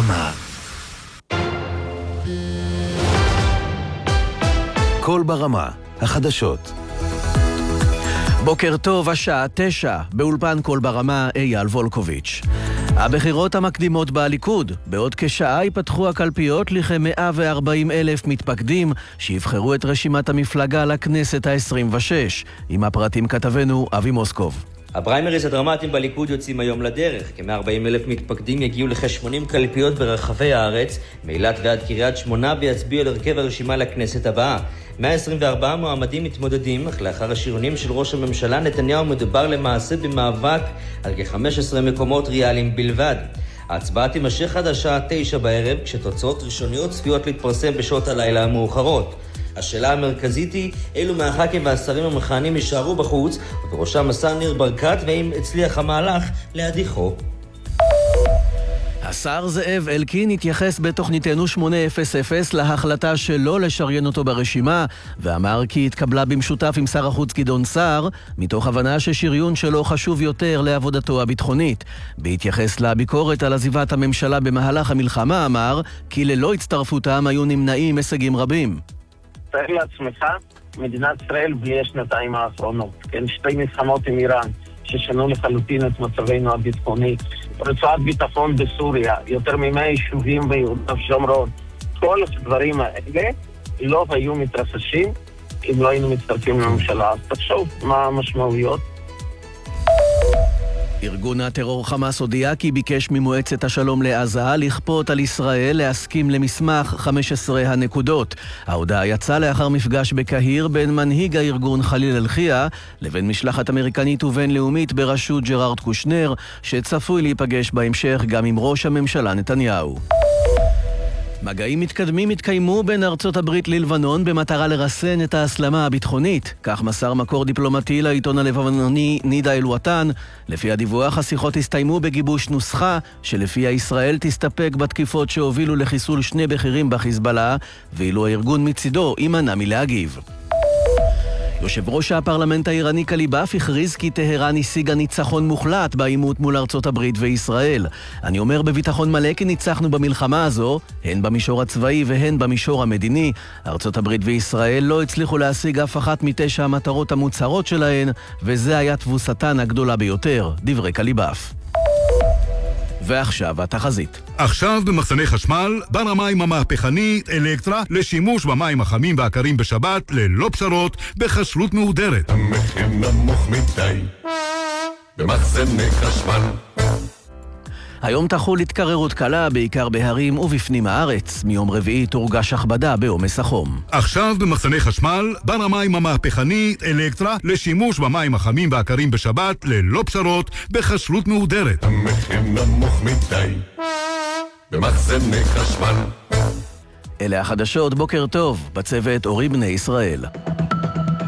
ברמה. קול ברמה, החדשות. בוקר טוב, השעה 9, באולפן קול ברמה, אייל וולקוביץ'. הבחירות המקדימות בליכוד. בעוד כשעה ייפתחו הקלפיות לכ-140,000 מתפקדים שיבחרו את רשימת המפלגה לכנסת ה-26. עם הפרטים כתבנו אבי מוסקוב. הפריימריז הדרמטיים בליכוד יוצאים היום לדרך. כ-140,000 מתפקדים יגיעו לכ-80 קלפיות ברחבי הארץ, מאילת ועד קריית שמונה, ויצביעו על הרכב הרשימה לכנסת הבאה. 124 מועמדים מתמודדים, אך לאחר השריונים של ראש הממשלה נתניהו מדובר למעשה במאבק על כ-15 מקומות ריאליים בלבד. ההצבעה תימשך עד השעה 9 בערב, כשתוצאות ראשוניות צפויות להתפרסם בשעות הלילה המאוחרות. השאלה המרכזית היא אילו מהח"כים והשרים המכהנים יישארו בחוץ, ובראשם השר ניר ברקת, ואם הצליח המהלך להדיחו. השר זאב אלקין התייחס בתוכניתנו 800 להחלטה שלא לשריין אותו ברשימה, ואמר כי התקבלה במשותף עם שר החוץ גדעון סער, מתוך הבנה ששריון שלו חשוב יותר לעבודתו הביטחונית. בהתייחס לביקורת על עזיבת הממשלה במהלך המלחמה, אמר כי ללא הצטרפותם היו נמנעים הישגים רבים. תאר לעצמך, מדינת ישראל בלי השנתיים האחרונות, כן, שתי מלחמות עם איראן, ששנו לחלוטין את מצבנו הביטחוני, רצועת ביטחון בסוריה, יותר מ100 יישובים ביהודה ושומרון. כל הדברים האלה לא היו מתרחשים אם לא היינו מצטרפים לממשלה. אז תחשוב מה המשמעויות. ארגון הטרור חמאס הודיע כי ביקש ממועצת השלום לעזה לכפות על ישראל להסכים למסמך 15 הנקודות. ההודעה יצאה לאחר מפגש בקהיר בין מנהיג הארגון חליל אלחיה לבין משלחת אמריקנית ובינלאומית בראשות ג'רארד קושנר, שצפוי להיפגש בהמשך גם עם ראש הממשלה נתניהו. מגעים מתקדמים התקיימו בין ארצות הברית ללבנון במטרה לרסן את ההסלמה הביטחונית. כך מסר מקור דיפלומטי לעיתון הלבנוני נידה אל-וטן. לפי הדיווח, השיחות הסתיימו בגיבוש נוסחה שלפיה ישראל תסתפק בתקיפות שהובילו לחיסול 2 בכירים בחיזבאללה, ואילו הארגון מצידו יימנע מלהגיב. יושב ראש הפרלמנט האיראני קליבאף הכריז כי טהרן השיגה ניצחון מוחלט בעימות מול ארצות הברית וישראל. אני אומר בביטחון מלא כי ניצחנו במלחמה הזו, הן במישור הצבאי והן במישור המדיני. ארצות הברית וישראל לא הצליחו להשיג אף אחת מ9 המטרות המוצהרות שלהן, וזה היה תבוסתן הגדולה ביותר, דברי קליבאף. ועכשיו התחזית. עכשיו במחסני חשמל, בר המים המהפכנית אלקטרה לשימוש במים החמים והקרים בשבת ללא פשרות בחשלות מהודרת. המחיר נמוך מדי במחסני חשמל. היום תחול התקררות קלה בעיקר בהרים ובפנים הארץ. מיום רביעי תורגש הכבדה בעומס החום. עכשיו במחסני חשמל, בר המים המהפכנית אלקטרה לשימוש במים החמים והקרים בשבת ללא פשרות בחשלות מהודרת. המחיר נמוך מדי במחסני חשמל. אלה החדשות, בוקר טוב, בצוות אורי בני ישראל.